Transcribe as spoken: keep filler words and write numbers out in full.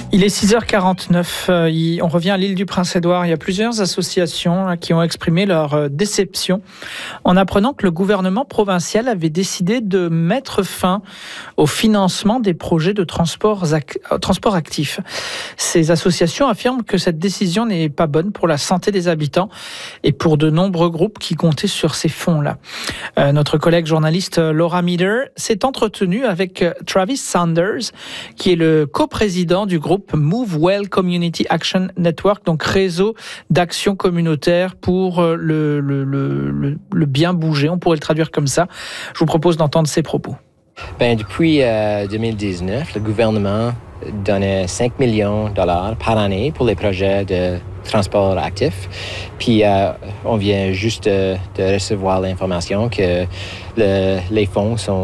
Il est six heures quarante-neuf, on revient à l'île du Prince-Édouard. Il y a plusieurs associations qui ont exprimé leur déception en apprenant que le gouvernement provincial avait décidé de mettre fin au financement des projets de transport, transport actif. Ces associations affirment que cette décision n'est pas bonne pour la santé des habitants et pour de nombreux groupes qui comptaient sur ces fonds-là. Euh, notre collègue journaliste Laura Meader s'est entretenue avec Travis Sanders, qui est le coprésident du groupe Move Well Community Action Network, donc réseau d'action communautaire pour le, le, le, le bien bouger, on pourrait le traduire comme ça. Je vous propose d'entendre ses propos. Ben, depuis euh, deux mille dix-neuf, le gouvernement donnait cinq millions de dollars par année pour les projets de transport actif. Puis euh, on vient juste de, de recevoir l'information que le, les fonds sont